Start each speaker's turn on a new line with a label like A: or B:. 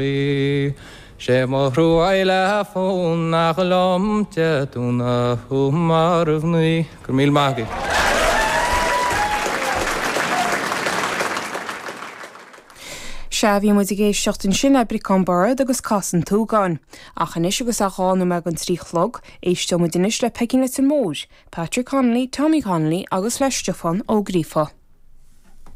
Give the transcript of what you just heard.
A: شمرو إلى فون أغلام تتونا هم عرفني كرميل معك
B: Bhí mu géis seachtain sin a bricán barad agus casan túgáin. Achanis agus a gáinú me an tríchlog, éisteo mu dinis le pecin le san mór, Patrick Connolly, Tommy Connolly agus leis Stefan ó Grífa.